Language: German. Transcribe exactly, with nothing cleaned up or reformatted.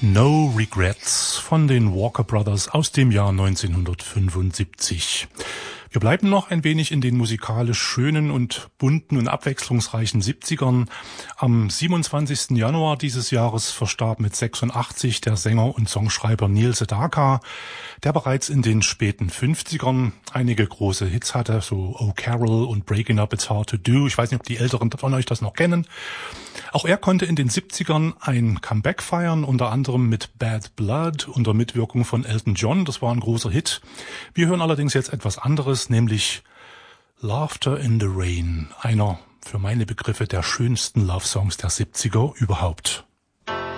No Regrets von den Walker Brothers aus dem Jahr neunzehnhundertfünfundsiebzig. Wir bleiben noch ein wenig in den musikalisch schönen und bunten und abwechslungsreichen siebzigern. Am siebenundzwanzigsten Januar dieses Jahres verstarb mit sechsundachtzig der Sänger und Songschreiber Neil Sedaka, der bereits in den späten fünfzigern einige große Hits hatte, so Oh Carol und Breaking Up It's Hard to Do. Ich weiß nicht, ob die Älteren von euch das noch kennen. Auch er konnte in den siebzigern ein Comeback feiern, unter anderem mit Bad Blood unter Mitwirkung von Elton John. Das war ein großer Hit. Wir hören allerdings jetzt etwas anderes, nämlich Laughter in the Rain, einer für meine Begriffe der schönsten Love-Songs der siebziger überhaupt.